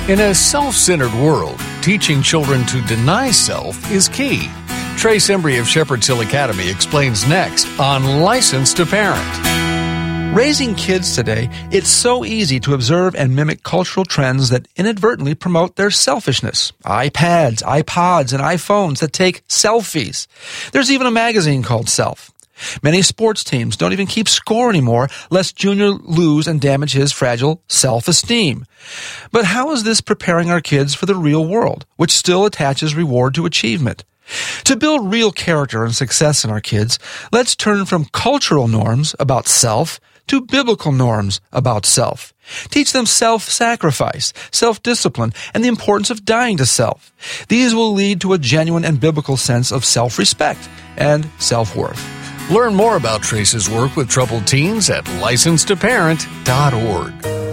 In a self-centered world, teaching children to deny self is key. Trace Embry of Shepherd's Hill Academy explains next on License to Parent. Raising kids today, it's so easy to observe and mimic cultural trends that inadvertently promote their selfishness. iPads, iPods, and iPhones that take selfies. There's even a magazine called Self. Many sports teams don't even keep score anymore, lest Junior lose and damage his fragile self-esteem. But how is this preparing our kids for the real world, which still attaches reward to achievement? To build real character and success in our kids, let's turn from cultural norms about self to biblical norms about self. Teach them self-sacrifice, self-discipline, and the importance of dying to self. These will lead to a genuine and biblical sense of self-respect and self-worth. Learn more about Trace's work with troubled teens at licencetoparent.org.